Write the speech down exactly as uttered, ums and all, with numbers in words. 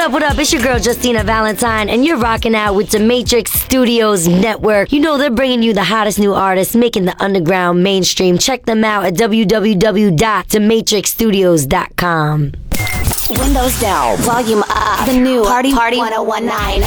up, what up? It's your girl Justina Valentine, and you're rocking out with the Matrix Studios Network. You know they're bringing you the hottest new artists, making the underground mainstream. Check them out at w w w dot the matrix studios dot com. Windows down, volume up. The new Party Party ten nineteen.